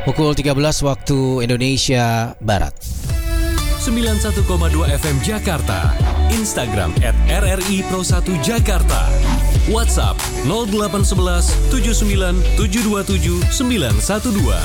Pukul 13 waktu Indonesia Barat. 91,2 FM Jakarta. Instagram @RRI Pro 1 Jakarta. WhatsApp 0811 79 727 912.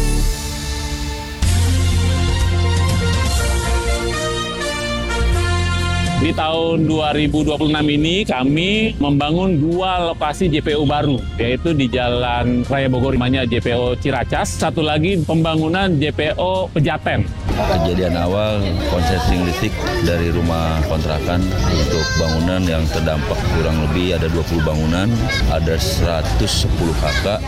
Di tahun 2026 ini kami membangun 2 lokasi JPO baru, yaitu di Jalan Raya Bogor namanya JPO Ciracas, satu lagi pembangunan JPO Pejaten. Kejadian awal konsleting listrik dari rumah kontrakan untuk bangunan yang terdampak kurang lebih ada 20 bangunan, ada 110 kakak.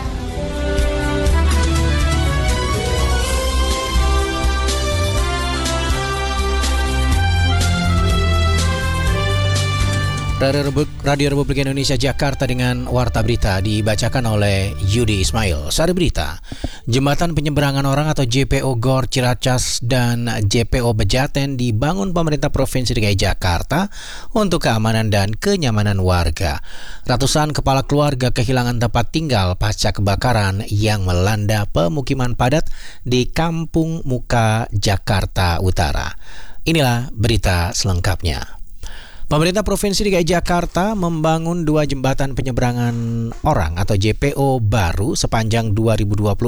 Radio Republik Indonesia Jakarta dengan Warta Berita dibacakan oleh Yudi Ismail. Sari berita, jembatan penyeberangan orang atau JPO Gor Ciracas dan JPO Pejaten dibangun pemerintah Provinsi DKI Jakarta untuk keamanan dan kenyamanan warga. Ratusan kepala keluarga kehilangan tempat tinggal pasca kebakaran yang melanda pemukiman padat di Kampung Muka, Jakarta Utara. Inilah berita selengkapnya. Pemerintah Provinsi DKI Jakarta membangun 2 jembatan penyeberangan orang atau JPO baru sepanjang 2026,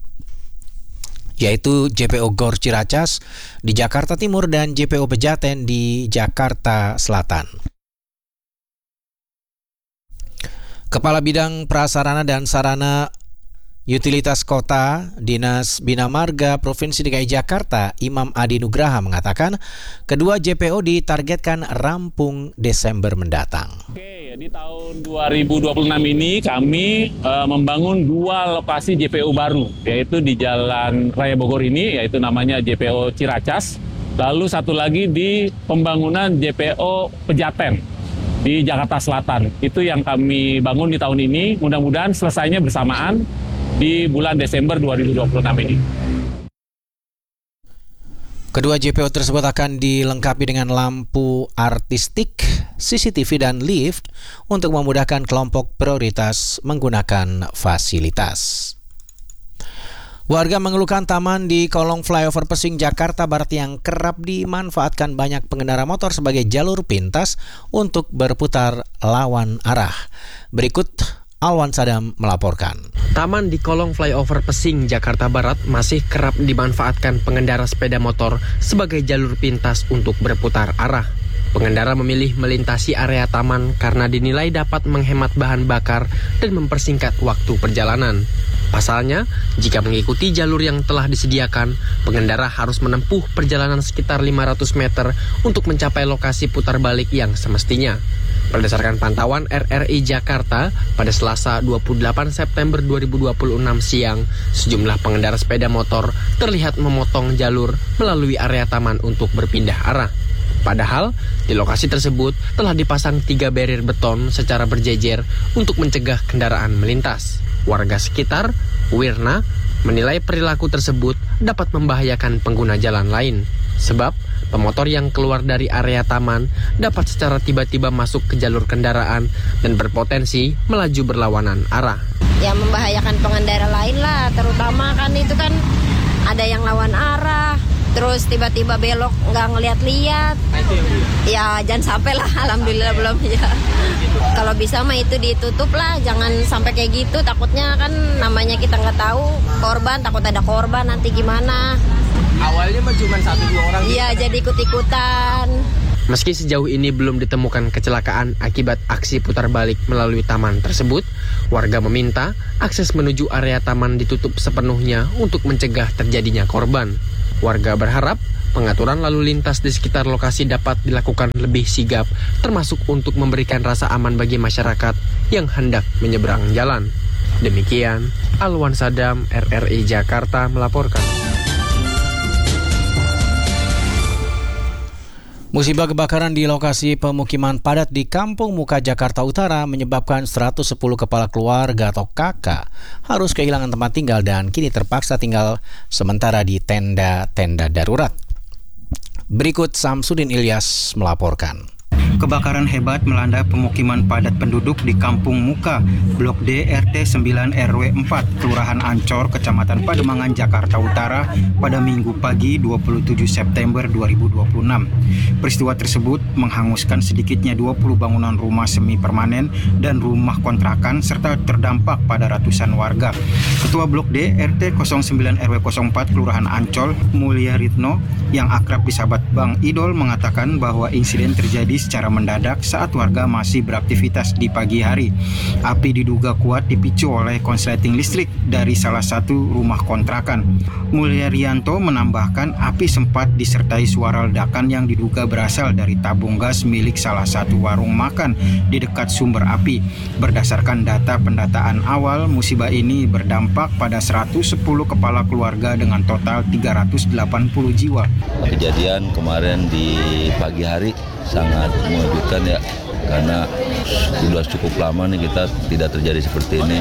yaitu JPO Gor Ciracas di Jakarta Timur dan JPO Pejaten di Jakarta Selatan. Kepala Bidang Prasarana dan Sarana Utilitas Kota, Dinas Bina Marga Provinsi DKI Jakarta, Imam Adi Nugraha mengatakan kedua JPO ditargetkan rampung Desember mendatang. Oke, di tahun 2026 ini kami membangun 2 lokasi JPO baru, yaitu di Jalan Raya Bogor ini, yaitu namanya JPO Ciracas, lalu satu lagi di pembangunan JPO Pejaten di Jakarta Selatan. Itu yang kami bangun di tahun ini, mudah-mudahan selesainya bersamaan di bulan Desember 2026 ini. Kedua JPO tersebut akan dilengkapi dengan lampu artistik, CCTV dan lift untuk memudahkan kelompok prioritas menggunakan fasilitas. Warga mengeluhkan taman di kolong flyover Pesing Jakarta Barat yang kerap dimanfaatkan banyak pengendara motor sebagai jalur pintas untuk berputar lawan arah. Berikut Alwan Sadam melaporkan. Taman di kolong flyover Pesing, Jakarta Barat masih kerap dimanfaatkan pengendara sepeda motor sebagai jalur pintas untuk berputar arah. Pengendara memilih melintasi area taman karena dinilai dapat menghemat bahan bakar dan mempersingkat waktu perjalanan. Pasalnya, jika mengikuti jalur yang telah disediakan, pengendara harus menempuh perjalanan sekitar 500 meter untuk mencapai lokasi putar balik yang semestinya. Berdasarkan pantauan RRI Jakarta, pada Selasa 28 September 2026 siang, sejumlah pengendara sepeda motor terlihat memotong jalur melalui area taman untuk berpindah arah. Padahal, di lokasi tersebut telah dipasang 3 barrier beton secara berjejer untuk mencegah kendaraan melintas. Warga sekitar, Wirna, menilai perilaku tersebut dapat membahayakan pengguna jalan lain. Sebab, pemotor yang keluar dari area taman dapat secara tiba-tiba masuk ke jalur kendaraan dan berpotensi melaju berlawanan arah. Ya membahayakan pengendara lain lah, terutama kan itu kan ada yang lawan arah, terus tiba-tiba belok nggak ngeliat-liat. Ya jangan sampai lah, alhamdulillah belum ya. Kalau bisa mah itu ditutup lah, jangan sampai kayak gitu. Takutnya kan namanya kita nggak tahu korban, takut ada korban nanti gimana. Awalnya mah cuma 1-2 orang. Iya, jadi ikut-ikutan. Meski sejauh ini belum ditemukan kecelakaan akibat aksi putar balik melalui taman tersebut, warga meminta akses menuju area taman ditutup sepenuhnya untuk mencegah terjadinya korban. Warga berharap pengaturan lalu lintas di sekitar lokasi dapat dilakukan lebih sigap, termasuk untuk memberikan rasa aman bagi masyarakat yang hendak menyeberang jalan. Demikian, Alwan Sadam, RRI Jakarta melaporkan. Musibah kebakaran di lokasi pemukiman padat di Kampung Muka, Jakarta Utara menyebabkan 110 kepala keluarga atau kakak harus kehilangan tempat tinggal dan kini terpaksa tinggal sementara di tenda-tenda darurat. Berikut Samsudin Ilyas melaporkan. Kebakaran hebat melanda pemukiman padat penduduk di Kampung Muka, Blok D, RT 9 RW 4, Kelurahan Ancor, Kecamatan Pademangan, Jakarta Utara pada Minggu pagi 27 September 2026. Peristiwa tersebut menghanguskan sedikitnya 20 bangunan rumah semi permanen dan rumah kontrakan serta terdampak pada ratusan warga. Ketua Blok D, RT 09 RW 04, Kelurahan Ancol, Mulya Ritno, yang akrab disahabat Bang Idol, mengatakan bahwa insiden terjadi secara mendadak saat warga masih beraktivitas di pagi hari. Api diduga kuat dipicu oleh konsleting listrik dari salah satu rumah kontrakan. Mulya Rianto menambahkan api sempat disertai suara ledakan yang diduga berasal dari tabung gas milik salah satu warung makan di dekat sumber api. Berdasarkan data pendataan awal, musibah ini berdampak pada 110 kepala keluarga dengan total 380 jiwa. Kejadian kemarin di pagi hari sangat mengejutkan ya, karena sudah cukup lama nih kita tidak terjadi seperti ini.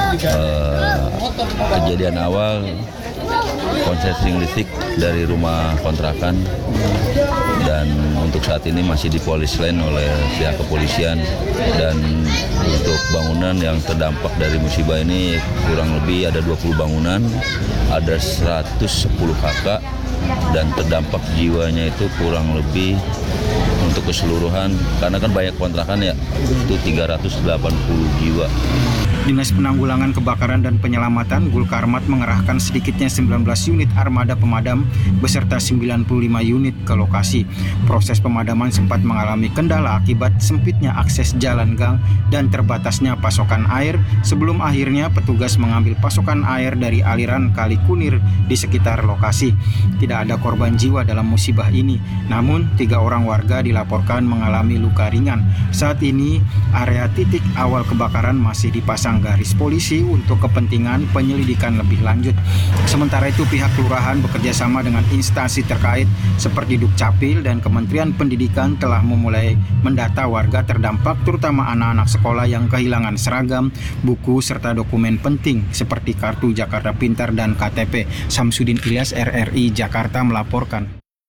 Kejadian awal konsleting listrik dari rumah kontrakan, dan untuk saat ini masih dipolis lain oleh pihak kepolisian. Dan untuk bangunan yang terdampak dari musibah ini kurang lebih ada 20 bangunan, ada 110 kakak, dan terdampak jiwanya itu kurang lebih untuk keseluruhan, karena kan banyak kontrakan ya, itu 380 jiwa. Dinas Penanggulangan Kebakaran dan Penyelamatan Gulkarmat mengerahkan sedikitnya 19 unit armada pemadam beserta 95 unit ke lokasi. Proses pemadaman sempat mengalami kendala akibat sempitnya akses jalan gang dan terbatasnya pasokan air, sebelum akhirnya petugas mengambil pasokan air dari aliran Kali Kunir di sekitar lokasi. Tidak ada korban jiwa dalam musibah ini, namun 3 orang warga dilaporkan mengalami luka ringan. Saat ini area titik awal kebakaran masih dipasang garis polisi untuk kepentingan penyelidikan lebih lanjut. Sementara itu pihak kelurahan bekerja sama dengan instansi terkait seperti Dukcapil dan Kementerian Pendidikan telah memulai mendata warga terdampak, terutama anak-anak sekolah yang kehilangan seragam, buku, serta dokumen penting seperti kartu Jakarta Pintar dan KTP. Samsudin Ilyas, RRI Jakarta melaporkan.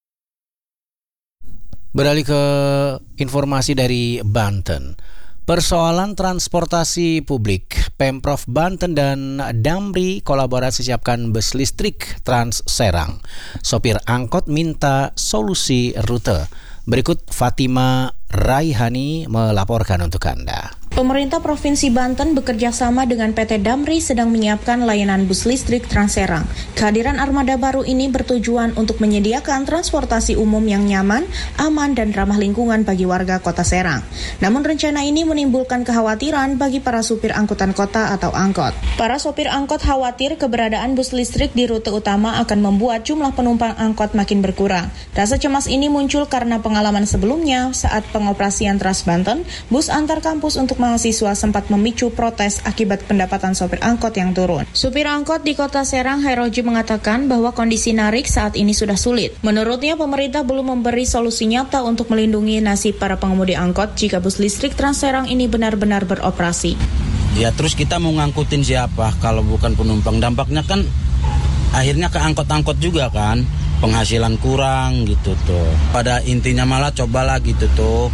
Beralih ke informasi dari Banten. Persoalan transportasi publik, Pemprov Banten dan Damri kolaborasi siapkan bus listrik Trans Serang. Sopir angkot minta solusi rute. Berikut Fatima Raihani melaporkan untuk Anda. Pemerintah Provinsi Banten bekerja sama dengan PT Damri sedang menyiapkan layanan bus listrik Trans Serang. Kehadiran armada baru ini bertujuan untuk menyediakan transportasi umum yang nyaman, aman, dan ramah lingkungan bagi warga Kota Serang. Namun rencana ini menimbulkan kekhawatiran bagi para supir angkutan kota atau angkot. Para sopir angkot khawatir keberadaan bus listrik di rute utama akan membuat jumlah penumpang angkot makin berkurang. Rasa cemas ini muncul karena pengalaman sebelumnya saat pengoperasian Trans Banten, bus antar kampus untuk mahasiswa sempat memicu protes akibat pendapatan sopir angkot yang turun. Supir angkot di Kota Serang, Hairoji, mengatakan bahwa kondisi narik saat ini sudah sulit. Menurutnya, pemerintah belum memberi solusi nyata untuk melindungi nasib para pengemudi angkot jika bus listrik Trans Serang ini benar-benar beroperasi. Ya, terus kita mau ngangkutin siapa kalau bukan penumpang? Dampaknya kan akhirnya ke angkot-angkot juga kan, penghasilan kurang gitu tuh. Pada intinya malah cobalah gitu tuh,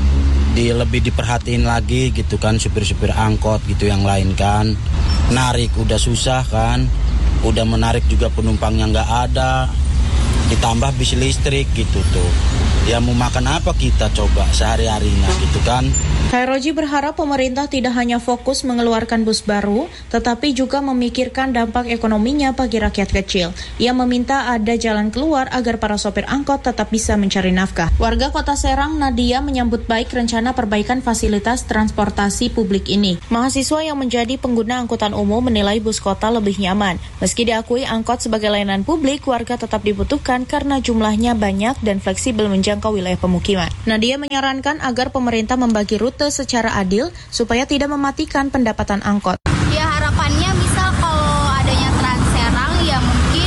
lebih diperhatiin lagi gitu kan, supir-supir angkot gitu yang lain kan. Narik udah susah kan, udah menarik juga penumpangnya nggak ada, ditambah bis listrik gitu tuh. Ya mau makan apa kita coba sehari-harinya gitu kan. Khairoji berharap pemerintah tidak hanya fokus mengeluarkan bus baru, tetapi juga memikirkan dampak ekonominya bagi rakyat kecil. Ia meminta ada jalan keluar agar para sopir angkot tetap bisa mencari nafkah. Warga Kota Serang, Nadia, menyambut baik rencana perbaikan fasilitas transportasi publik ini. Mahasiswa yang menjadi pengguna angkutan umum menilai bus kota lebih nyaman. Meski diakui angkot sebagai layanan publik, warga tetap dibutuhkan karena jumlahnya banyak dan fleksibel menjangkau wilayah pemukiman. Nadia menyarankan agar pemerintah membagi rute secara adil supaya tidak mematikan pendapatan angkot. Ya harapannya misal kalau adanya Trans Serang ya mungkin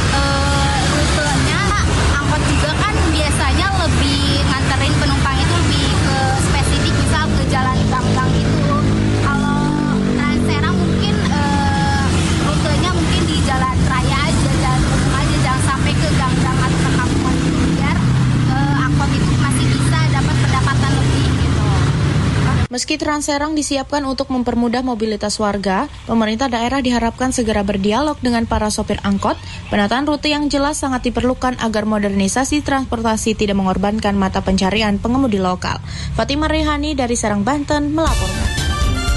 rutenya angkot juga kan biasanya lebih nganterin penumpang itu lebih ke spesifik, misal ke jalan gang-gang gitu. Kalau Trans Serang mungkin rutenya mungkin di jalan raya aja, jalan umum aja, jangan sampai ke gang-gang atau ke kampungan gitu, biar angkot itu masih bisa dapat pendapatan lebih. Meski Trans Serang disiapkan untuk mempermudah mobilitas warga, pemerintah daerah diharapkan segera berdialog dengan para sopir angkot. Penataan rute yang jelas sangat diperlukan agar modernisasi transportasi tidak mengorbankan mata pencarian pengemudi lokal. Fatimah Rehani dari Serang, Banten melaporkan.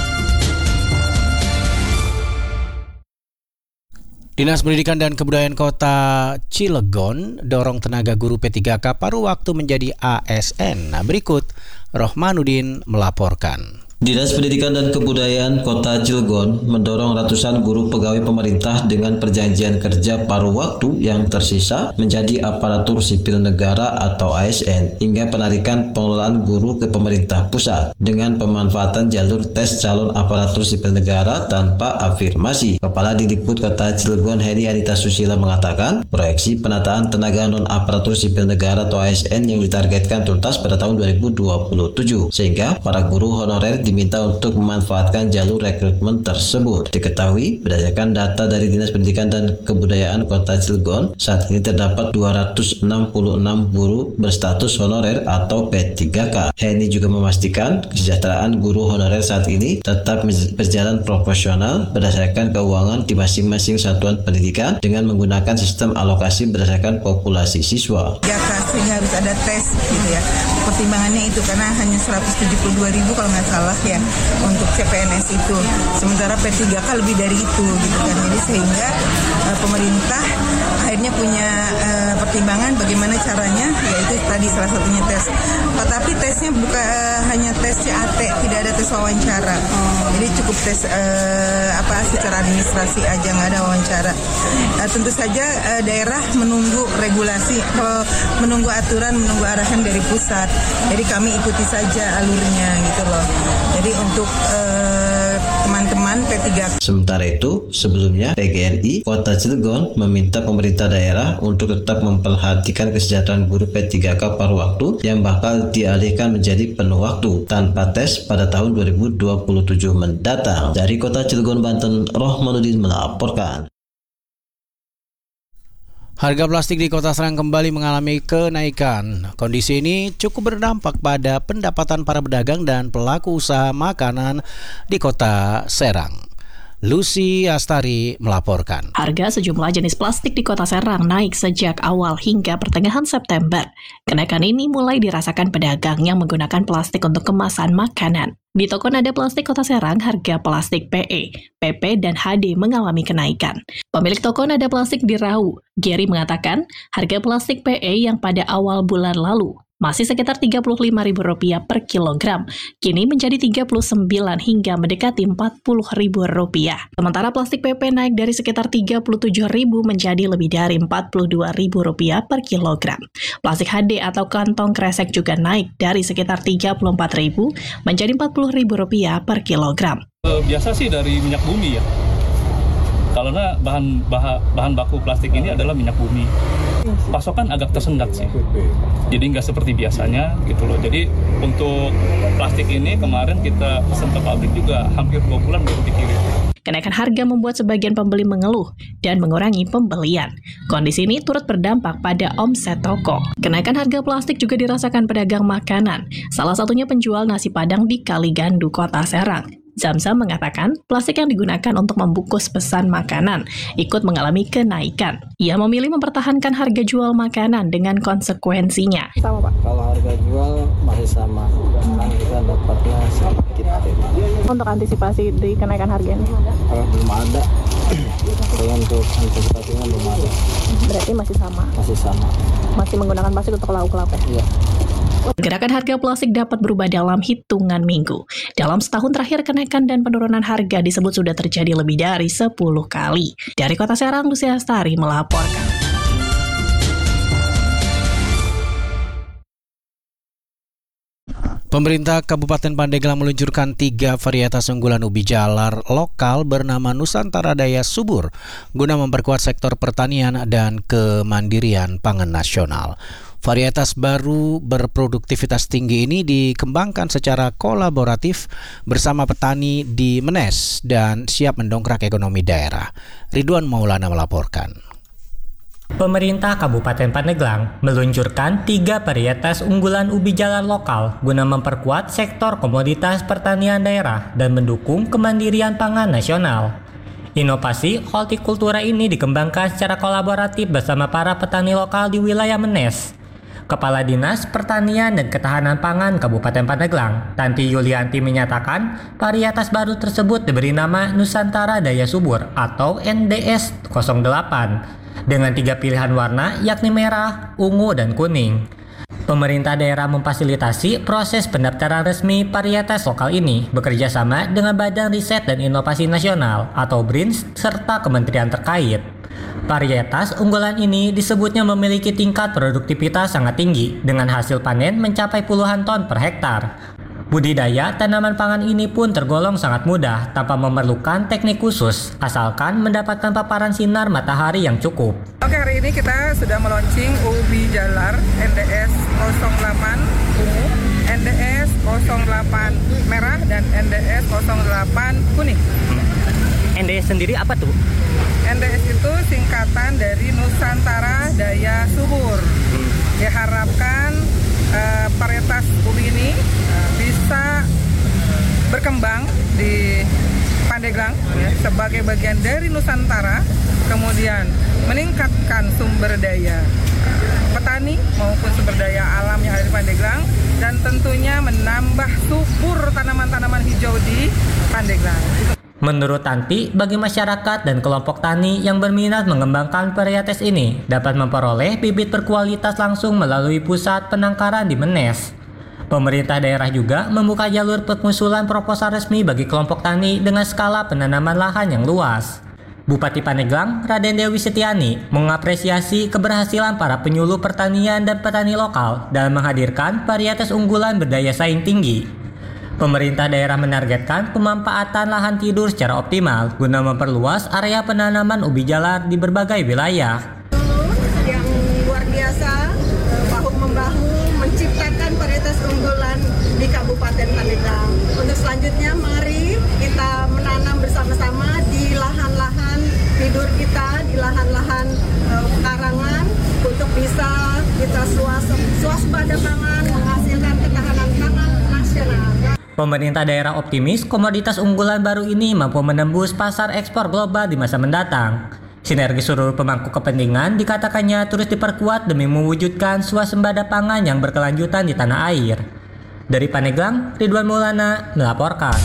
Dinas Pendidikan dan Kebudayaan Kota Cilegon dorong tenaga guru P3K paruh waktu menjadi ASN. Berikut Rohmanuddin melaporkan. Dinas Pendidikan dan Kebudayaan Kota Cilegon mendorong ratusan guru pegawai pemerintah dengan perjanjian kerja paruh waktu yang tersisa menjadi aparatur sipil negara atau ASN hingga penarikan pengelolaan guru ke pemerintah pusat dengan pemanfaatan jalur tes calon aparatur sipil negara tanpa afirmasi. Kepala Dikdikbud Kota Cilegon Heni Anita Susila mengatakan proyeksi penataan tenaga non aparatur sipil negara atau ASN yang ditargetkan tuntas pada tahun 2027 sehingga para guru honorer diminta untuk memanfaatkan jalur rekrutmen tersebut. Diketahui berdasarkan data dari Dinas Pendidikan dan Kebudayaan Kota Cilegon, saat ini terdapat 266 guru berstatus honorer atau P3K. Heni juga memastikan kesejahteraan guru honorer saat ini tetap berjalan profesional berdasarkan keuangan di masing-masing satuan pendidikan dengan menggunakan sistem alokasi berdasarkan populasi siswa. Sehingga harus ada tes gitu ya. Pertimbangannya itu karena hanya 172.000 kalau nggak salah ya untuk CPNS itu. Sementara P3K lebih dari itu gitu kan. Jadi sehingga pemerintah akhirnya punya pertimbangan bagaimana caranya, yaitu tadi salah satunya tes. Tapi tesnya bukan hanya tes CAT, tidak ada tes wawancara. Jadi cukup tes secara administrasi aja, nggak ada wawancara. Tentu saja daerah menunggu regulasi, menunggu aturan, menunggu arahan dari pusat. Jadi kami ikuti saja alurnya gitu loh. Jadi untuk teman-teman P3K. Sementara itu, sebelumnya PGRI Kota Cilegon meminta pemerintah daerah untuk tetap memperhatikan kesejahteraan guru P3K paruh waktu yang bakal dialihkan menjadi penuh waktu tanpa tes pada tahun 2027 mendatang. Dari Kota Cilegon, Banten, Rohmanuddin melaporkan. Harga plastik di Kota Serang kembali mengalami kenaikan. Kondisi ini cukup berdampak pada pendapatan para pedagang dan pelaku usaha makanan di Kota Serang. Lucy Astari melaporkan. Harga sejumlah jenis plastik di Kota Serang naik sejak awal hingga pertengahan September. Kenaikan ini mulai dirasakan pedagang yang menggunakan plastik untuk kemasan makanan. Di toko nada plastik Kota Serang, harga plastik PE, PP, dan HD mengalami kenaikan. Pemilik toko nada plastik di Rau, Gary mengatakan, harga plastik PE yang pada awal bulan lalu masih sekitar Rp35.000 per kilogram, kini menjadi 39 hingga mendekati Rp40.000. Sementara plastik PP naik dari sekitar Rp37.000 menjadi lebih dari Rp42.000 per kilogram. Plastik HD atau kantong kresek juga naik dari sekitar Rp34.000 menjadi Rp40.000 per kilogram. Biasa sih dari minyak bumi ya. Karena bahan baku plastik ini adalah minyak bumi. Pasokan agak tersendat sih. Jadi nggak seperti biasanya gitu loh. Jadi untuk plastik ini kemarin kita pesan ke pabrik juga hampir 2 bulan baru dikirim. Kenaikan harga membuat sebagian pembeli mengeluh dan mengurangi pembelian. Kondisi ini turut berdampak pada omset toko. Kenaikan harga plastik juga dirasakan pedagang makanan, salah satunya penjual nasi Padang di Kaligandu, Kota Serang. Zamzam mengatakan plastik yang digunakan untuk membungkus pesan makanan ikut mengalami kenaikan. Ia memilih mempertahankan harga jual makanan dengan konsekuensinya. Sama Pak. Kalau harga jual masih sama, kita dapatnya sedikit. Untuk antisipasi di kenaikan harga ini? Belum ada. Untuk antisipasinya belum ada. Berarti masih sama? Masih sama. Masih menggunakan plastik untuk lauk-lauk ya? Iya. Gerakan harga plastik dapat berubah dalam hitungan minggu. Dalam setahun terakhir, kenaikan dan penurunan harga disebut sudah terjadi lebih dari 10 kali. Dari Kota Serang, Lucy Astari melaporkan. Pemerintah Kabupaten Pandeglang meluncurkan 3 varietas unggulan ubi jalar lokal bernama Nusantara Daya Subur guna memperkuat sektor pertanian dan kemandirian pangan nasional. Varietas baru berproduktivitas tinggi ini dikembangkan secara kolaboratif bersama petani di Menes dan siap mendongkrak ekonomi daerah. Ridwan Maulana melaporkan. Pemerintah Kabupaten Pandeglang meluncurkan 3 varietas unggulan ubi jalar lokal guna memperkuat sektor komoditas pertanian daerah dan mendukung kemandirian pangan nasional. Inovasi hortikultura ini dikembangkan secara kolaboratif bersama para petani lokal di wilayah Menes. Kepala Dinas Pertanian dan Ketahanan Pangan Kabupaten Pandeglang, Tanti Yulianti menyatakan varietas baru tersebut diberi nama Nusantara Daya Subur atau NDS 08 dengan 3 pilihan warna yakni merah, ungu, dan kuning. Pemerintah daerah memfasilitasi proses pendaftaran resmi varietas lokal ini bekerja sama dengan Badan Riset dan Inovasi Nasional atau BRINS serta kementerian terkait. Varietas unggulan ini disebutnya memiliki tingkat produktivitas sangat tinggi dengan hasil panen mencapai puluhan ton per hektar. Budidaya tanaman pangan ini pun tergolong sangat mudah tanpa memerlukan teknik khusus, asalkan mendapatkan paparan sinar matahari yang cukup. Oke, hari ini kita sudah meluncing ubi jalar NDS 08 ungu, NDS 08 merah, dan NDS 08 kuning. NDS sendiri apa tuh? NDS itu singkatan dari Nusantara Daya Subur. Diharapkan varietas ubi ini bisa berkembang di Pandeglang ya, sebagai bagian dari Nusantara, kemudian meningkatkan sumber daya petani maupun sumber daya alam yang ada di Pandeglang, dan tentunya menambah subur tanaman-tanaman hijau di Pandeglang. Menurut Tanti, bagi masyarakat dan kelompok tani yang berminat mengembangkan varietas ini dapat memperoleh bibit berkualitas langsung melalui pusat penangkaran di Menes. Pemerintah daerah juga membuka jalur pengusulan proposal resmi bagi kelompok tani dengan skala penanaman lahan yang luas. Bupati Pandeglang, Raden Dewi Setiani, mengapresiasi keberhasilan para penyuluh pertanian dan petani lokal dalam menghadirkan varietas unggulan berdaya saing tinggi. Pemerintah daerah menargetkan pemanfaatan lahan tidur secara optimal guna memperluas area penanaman ubi jalar di berbagai wilayah. Yang luar biasa, bahu-membahu menciptakan varietas unggulan di Kabupaten Pandeglang. Untuk selanjutnya, mari kita menanam bersama-sama di lahan-lahan tidur kita, di lahan-lahan pekarangan, untuk bisa kita swasembada pangan, menghasilkan ketahanan pangan nasional. Pemerintah daerah optimis komoditas unggulan baru ini mampu menembus pasar ekspor global di masa mendatang. Sinergi seluruh pemangku kepentingan dikatakannya terus diperkuat demi mewujudkan swasembada pangan yang berkelanjutan di tanah air. Dari Pandeglang, Ridwan Maulana melaporkan.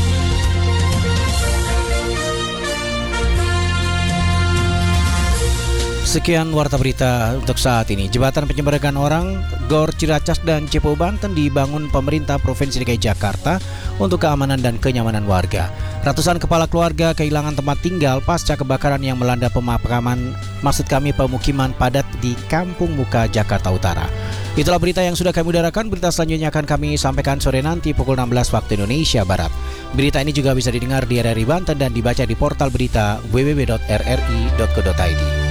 Sekian warta berita untuk saat ini. Jembatan penyeberangan orang Gor Ciracas dan JPO Banten dibangun pemerintah Provinsi DKI Jakarta untuk keamanan dan kenyamanan warga. Ratusan kepala keluarga kehilangan tempat tinggal pasca kebakaran yang melanda pemukiman padat di Kampung Muka, Jakarta Utara. Itulah berita yang sudah kami udarakan. Berita selanjutnya akan kami sampaikan sore nanti pukul 16 waktu Indonesia Barat. Berita ini juga bisa didengar di RRI Banten dan dibaca di portal berita www.rri.co.id.